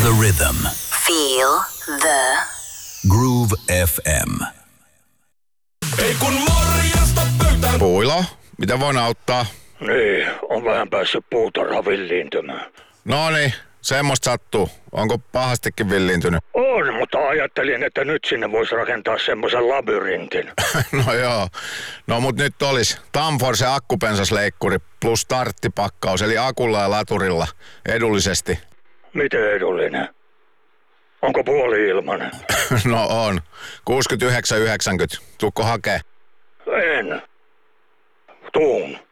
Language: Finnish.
the rhythm. Feel the Groove FM. Ei kun morjesta pöytään. Puilo, mitä voin auttaa? Niin, on vähän päässyt puutarha villiintymään. No niin, semmoista sattuu. Onko pahastikin villiintynyt? On, mutta ajattelin, että nyt sinne voisi rakentaa semmoisen labyrintin. No joo. No mut nyt olisi Tamforce akkupensasleikkuri plus starttipakkaus, eli akulla ja laturilla edullisesti. Miten edullinen? Onko puoli ilmanen? No on. 69,90. Tuukko hakee? En. Tuun.